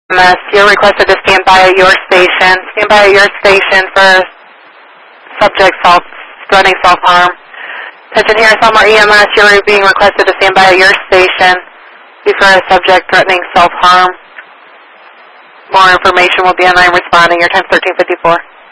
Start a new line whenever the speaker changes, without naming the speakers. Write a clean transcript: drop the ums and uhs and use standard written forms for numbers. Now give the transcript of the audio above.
EMS, you're requested to stand by at your station. Stand by at your station for subject threatening self-harm. Attention here, Selmar EMS, you're being requested to stand by at your station for a subject threatening self-harm. More information will be on. I'm responding. Your time's 13:54.